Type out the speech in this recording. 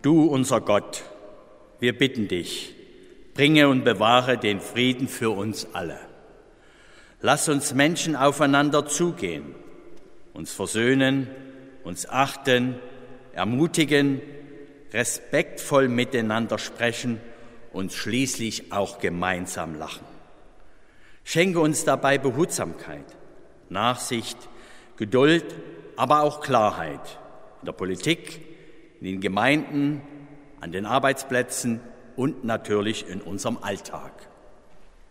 Du, unser Gott, wir bitten dich, bringe und bewahre den Frieden für uns alle. Lass uns Menschen aufeinander zugehen, uns versöhnen, uns achten, ermutigen, respektvoll miteinander sprechen und schließlich auch gemeinsam lachen. Schenke uns dabei Behutsamkeit, Nachsicht, Geduld, aber auch Klarheit in der Politik, in den Gemeinden, an den Arbeitsplätzen und natürlich in unserem Alltag.